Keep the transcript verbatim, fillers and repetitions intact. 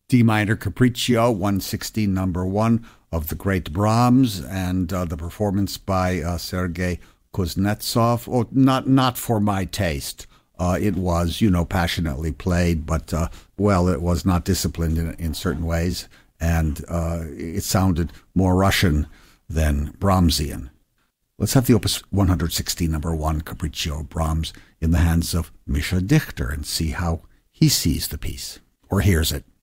D minor Capriccio, one sixteen, number one of the great Brahms, and uh, the performance by uh, Sergei Kuznetsov. Oh, not not for my taste. Uh, it was, you know, passionately played, but uh, well, it was not disciplined in, in certain ways, and uh, it sounded more Russian than Brahmsian. Let's have the Opus one sixteen, number one, Capriccio Brahms, in the hands of Mischa Dichter and see how he sees the piece, or hears it.